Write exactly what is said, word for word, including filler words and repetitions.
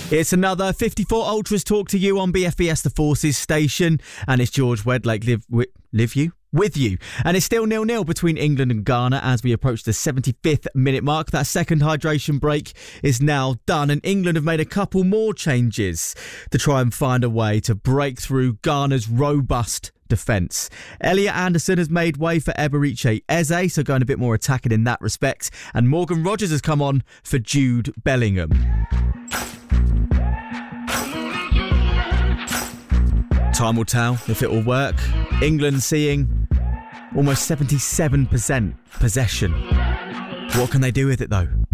It's another fifty-four Ultras talk to you on B F B S The Forces station, and it's George Wedlake live with, live you with you, and it's still nil nil between England and Ghana as we approach the seventy-fifth minute mark. That second hydration break is now done, and England have made a couple more changes to try and find a way to break through Ghana's robust defence. Elliot Anderson has made way for Eberiche Eze, so going a bit more attacking in that respect, and Morgan Rogers has come on for Jude Bellingham. Time will tell if it will work. England seeing almost seventy-seven percent possession. What can they do with it though?